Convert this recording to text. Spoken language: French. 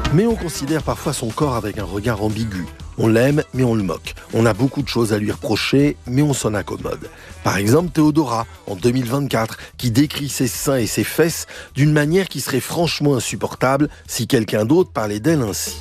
Mais on considère parfois son corps avec un regard ambigu. On l'aime, mais on le moque. On a beaucoup de choses à lui reprocher, mais on s'en accommode. Par exemple, Théodora, en 2024, qui décrit ses seins et ses fesses d'une manière qui serait franchement insupportable si quelqu'un d'autre parlait d'elle ainsi.